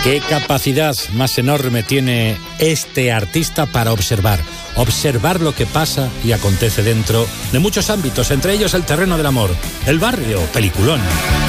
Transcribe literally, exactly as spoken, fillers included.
Qué capacidad más enorme tiene este artista para observar, observar lo que pasa y acontece dentro de muchos ámbitos, entre ellos el terreno del amor, el barrio, peliculón.